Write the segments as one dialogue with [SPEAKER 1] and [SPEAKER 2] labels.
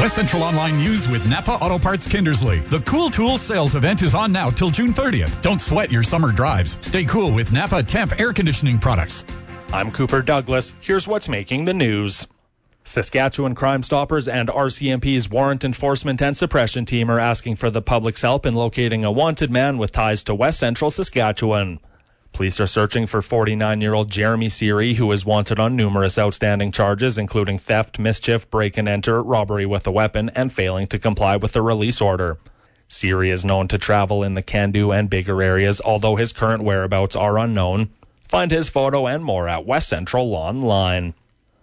[SPEAKER 1] West Central Online News with Napa Auto Parts Kindersley. The Cool Tools sales event is on now till June 30th. Don't sweat your summer drives. Stay cool with Napa Temp air conditioning products.
[SPEAKER 2] I'm Cooper Douglas. Here's what's making the news. Saskatchewan Crime Stoppers and RCMP's Warrant Enforcement and Suppression team are asking for the public's help in locating a wanted man with ties to West Central Saskatchewan. Police are searching for 49-year-old Jeremy Seary, who is wanted on numerous outstanding charges, including theft, mischief, break-and-enter, robbery with a weapon, and failing to comply with a release order. Seary is known to travel in the Can-Do and bigger areas, although his current whereabouts are unknown. Find his photo and more at West Central Online.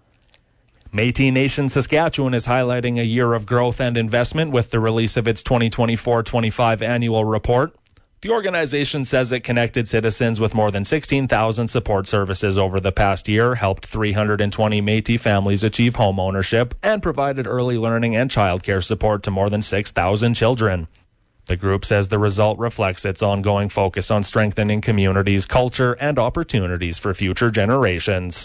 [SPEAKER 2] Métis Nation Saskatchewan is highlighting a year of growth and investment with the release of its 2024-25 annual report. The organization says it connected citizens with more than 16,000 support services over the past year, helped 320 Métis families achieve home ownership, and provided early learning and childcare support to more than 6,000 children. The group says the result reflects its ongoing focus on strengthening communities' culture and opportunities for future generations.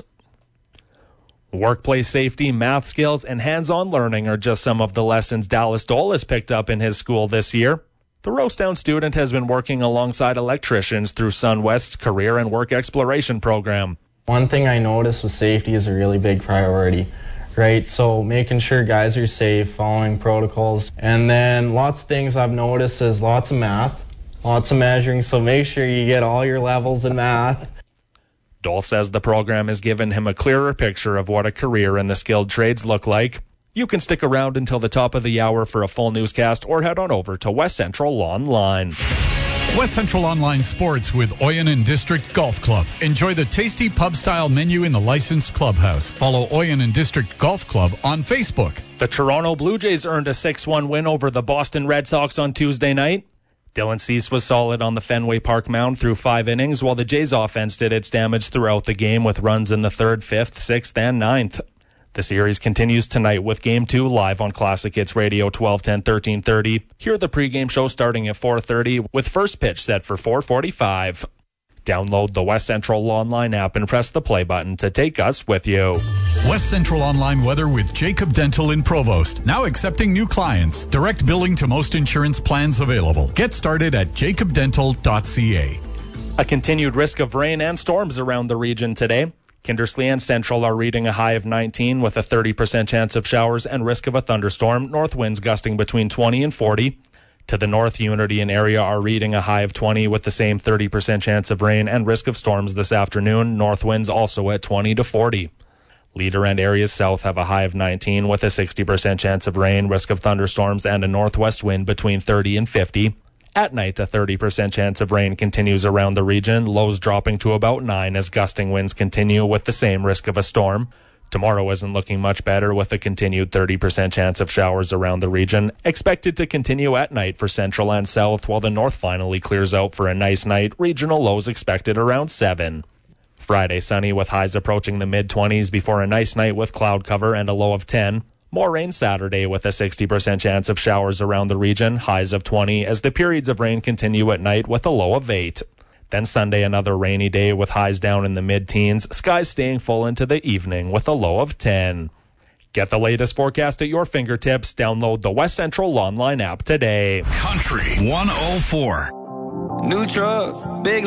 [SPEAKER 2] Workplace safety, math skills, and hands-on learning are just some of the lessons Dallas Dole has picked up in his school this year. The Rosedown student has been working alongside electricians through SunWest's Career and Work Exploration program.
[SPEAKER 3] One thing I noticed with safety is a really big priority, right? So making sure guys are safe, following protocols. And then lots of things I've noticed is lots of math, lots of measuring, so make sure you get all your levels in math.
[SPEAKER 2] Dole says the program has given him a clearer picture of what a career in the skilled trades look like. You can stick around until the top of the hour for a full newscast or head on over to West Central Online.
[SPEAKER 1] West Central Online Sports with Oyen District Golf Club. Enjoy the tasty pub-style menu in the licensed clubhouse. Follow Oyen District Golf Club on Facebook.
[SPEAKER 2] The Toronto Blue Jays earned a 6-1 win over the Boston Red Sox on Tuesday night. Dylan Cease was solid on the Fenway Park mound through 5 innings, while the Jays offense did its damage throughout the game with runs in the 3rd, 5th, 6th, and 9th. The series continues tonight with Game 2 live on Classic Hits Radio 1210, 1330. Hear the pregame show starting at 4:30 with first pitch set for 4:45. Download the West Central Online app and press the play button to take us with you.
[SPEAKER 1] West Central Online weather with Jacob Dental in Provost. Now accepting new clients. Direct billing to most insurance plans available. Get started at jacobdental.ca.
[SPEAKER 2] A continued risk of rain and storms around the region today. Kindersley and Central are reading a high of 19 with a 30% chance of showers and risk of a thunderstorm. North winds gusting between 20 and 40. To the north, Unity and area are reading a high of 20 with the same 30% chance of rain and risk of storms this afternoon. North winds also at 20 to 40. Leader and areas south have a high of 19 with a 60% chance of rain, risk of thunderstorms, and a northwest wind between 30 and 50. At night, a 30% chance of rain continues around the region, lows dropping to about 9 as gusting winds continue with the same risk of a storm. Tomorrow isn't looking much better with a continued 30% chance of showers around the region, expected to continue at night for central and south, while the north finally clears out for a nice night. Regional lows expected around 7. Friday, sunny with highs approaching the mid-20s before a nice night with cloud cover and a low of 10. More rain Saturday with a 60% chance of showers around the region, highs of 20 as the periods of rain continue at night with a low of 8. Then Sunday, another rainy day with highs down in the mid-teens, skies staying full into the evening with a low of 10. Get the latest forecast at your fingertips. Download the West Central Online app today.
[SPEAKER 1] Country 104.
[SPEAKER 4] New truck, big